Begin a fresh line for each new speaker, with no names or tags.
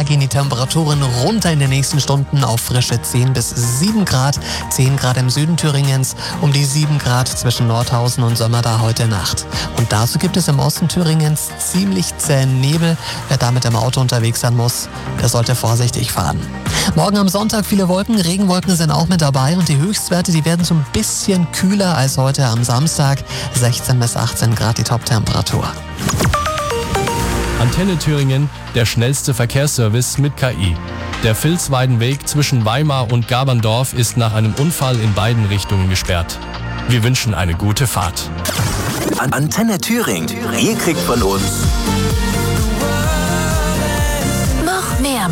Da gehen die Temperaturen runter in den nächsten Stunden auf frische 10 bis 7 Grad. 10 Grad im Süden Thüringens, um die 7 Grad zwischen Nordhausen und Sömmerda heute Nacht. Und dazu gibt es im Osten Thüringens ziemlich zähen Nebel. Wer damit im Auto unterwegs sein muss, der sollte vorsichtig fahren. Morgen am Sonntag viele Wolken, Regenwolken sind auch mit dabei und die Höchstwerte, die werden so ein bisschen kühler als heute am Samstag. 16 bis 18 Grad die Top-Temperatur.
Antenne Thüringen, der schnellste Verkehrsservice mit KI. Der Vilsweidenweg zwischen Weimar und Gaberndorf ist nach einem Unfall in beiden Richtungen gesperrt. Wir wünschen eine gute Fahrt.
Antenne Thüringen. Ihr kriegt von uns